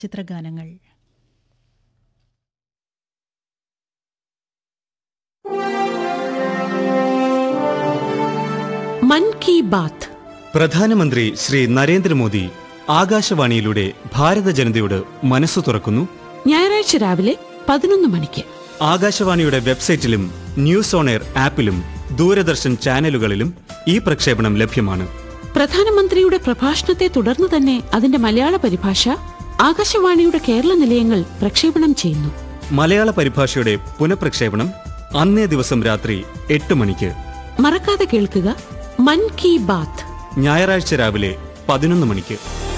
ചിത്രഗാനങ്ങൾ. മൻ കി ബാത്ത്. പ്രധാനമന്ത്രി ശ്രീ നരേന്ദ്രമോദി ആകാശവാണിയിലൂടെ ഭാരത ജനതയോട് മനസ്സു തുറക്കുന്നു. ഞായറാഴ്ച രാവിലെ 11 മണിക്ക് ആകാശവാണിയുടെ വെബ്സൈറ്റിലും ന്യൂസ് ഓൺ എയർ ആപ്പിലും ദൂരദർശൻ ചാനലുകളിലും ഈ പ്രക്ഷേപണം ലഭ്യമാണ്. പ്രധാനമന്ത്രിയുടെ പ്രഭാഷണത്തെ തുടർന്ന് തന്നെ അതിന്റെ മലയാള പരിഭാഷ ആകാശവാണിയുടെ കേരള നിലയങ്ങൾ പ്രക്ഷേപണം ചെയ്യുന്നു. മലയാള പരിഭാഷയുടെ പുനഃപ്രക്ഷേപണം അന്നേ ദിവസം രാത്രി 8 മണിക്ക്. മറക്കാതെ കേൾക്കുക മൻ കി ബാത്ത്. ഞായറാഴ്ച രാവിലെ 11 മണിക്ക്.